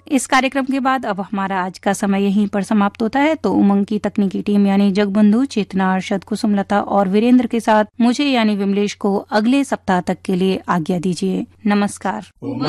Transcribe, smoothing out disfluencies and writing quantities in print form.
इस कार्यक्रम के बाद अब हमारा आज का समय यहीं पर समाप्त होता है। तो उमंग की तकनीकी टीम यानी जगबंधु, चेतना, अरशद, कुसुमलता और वीरेंद्र के साथ मुझे यानी विमलेश को अगले सप्ताह तक के लिए आज्ञा दीजिए। नमस्कार।